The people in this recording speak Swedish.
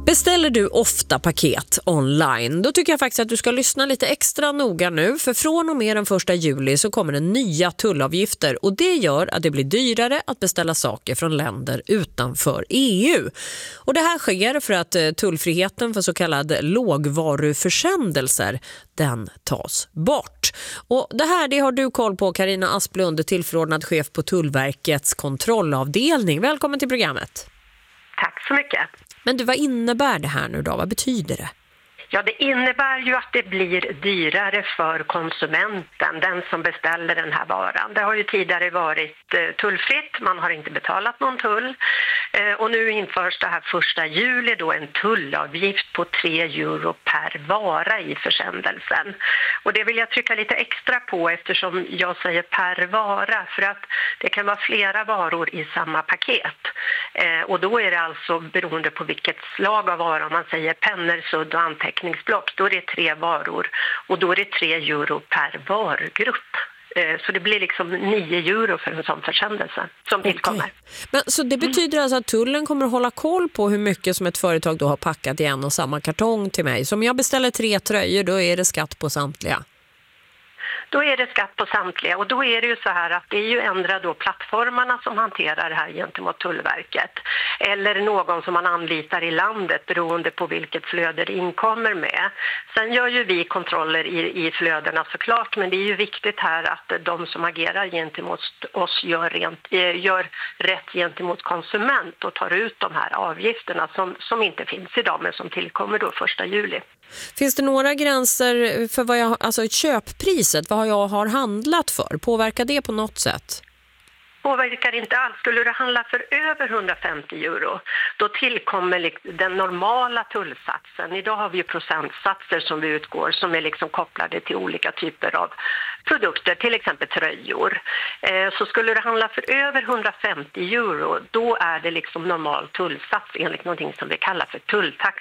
Beställer du ofta paket online, då tycker jag faktiskt att du ska lyssna lite extra noga nu. För från och med den 1 juli så kommer det nya tullavgifter. Och det gör att det blir dyrare att beställa saker från länder utanför EU. Och det här sker för att tullfriheten för så kallade lågvaruförsändelser, den tas bort. Och det här det har du koll på, Carina Asplund, tillförordnad chef på Tullverkets kontrollavdelning. Välkommen till programmet. Tack så mycket. Men du, vad innebär det här nu då? Vad betyder det? Ja, det innebär ju att det blir dyrare för konsumenten, den som beställer den här varan. Det har ju tidigare varit tullfritt, man har inte betalat någon tull. Och nu införs det här 1 juli då en tullavgift på 3 euro per vara i försändelsen. Och det vill jag trycka lite extra på eftersom jag säger per vara, för att det kan vara flera varor i samma paket. Och då är det alltså beroende på vilket slag av vara, man säger pennor, sudd och anteckningsblock, då är det 3 varor och då är det 3 euro per varugrupp. Så det blir liksom 9 euro för en sån försändelse som tillkommer. Men, så det betyder alltså att tullen kommer att hålla koll på hur mycket som ett företag då har packat i en och samma kartong till mig. Så om jag beställer 3 tröjor, då är det skatt på samtliga? Då är det skatt på samtliga, och då är det ju så här att det är ju ändra då plattformarna som hanterar det här gentemot Tullverket. Eller någon som man anlitar i landet beroende på vilket flöde det inkommer med. Sen gör ju vi kontroller i flödena såklart, men det är ju viktigt här att de som agerar gentemot oss gör rätt gentemot konsument och tar ut de här avgifterna som inte finns idag men som tillkommer då 1 juli. Finns det några gränser för vad alltså köppriset, vad jag har handlat för? Påverkar det på något sätt? Påverkar inte alls. Skulle du handla för över 150 euro, då tillkommer den normala tullsatsen. Idag har vi ju procentsatser som vi utgår som är liksom kopplade till olika typer av produkter, till exempel tröjor. Så skulle du handla för över 150 euro, då är det liksom normal tullsats enligt någonting som vi kallar för tulltax